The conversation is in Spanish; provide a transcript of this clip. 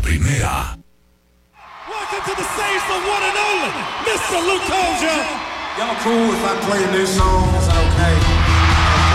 primera. Welcome to the stage, the one and only Mr. Luke Collier. Y'all cool if I play new songs, okay?